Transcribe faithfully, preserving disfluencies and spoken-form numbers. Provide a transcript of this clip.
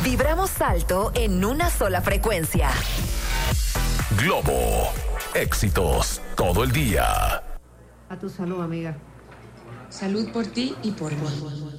Vibramos alto en una sola frecuencia. Globo. Éxitos todo el día. A tu salud, amiga. Salud por ti y por mí.